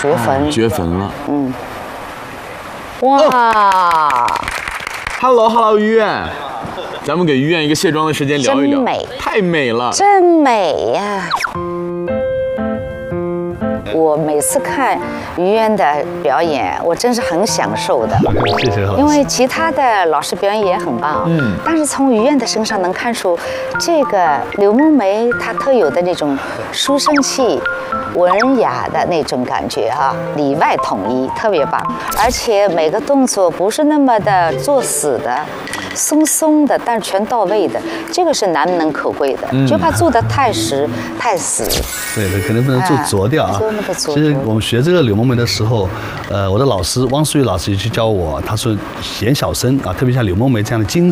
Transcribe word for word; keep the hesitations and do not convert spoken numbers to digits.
绝坟， 绝坟了。 嗯，哇 ，Hello Hello， 于苑，咱们给于苑一个卸妆的时间聊一聊， 真美， 太美了， 真美呀！我每次看于渊的表演，我真是很享受的。 谢谢老师。 因为其他的老师表演也很棒，嗯，但是从于渊的身上能看出，这个柳梦梅她特有的那种书生气、文雅的那种感觉啊，里外统一，特别棒。而且每个动作不是那么的作死的、松松的，但是全到位的，这个是难能可贵的。嗯、就怕做的太实、太死。 对对，肯定不能做拙掉啊。其实我们学这个柳梦梅的时候，呃，我的老师汪淑玉老师也去教我，他说显小生啊，特别像柳梦梅这样的精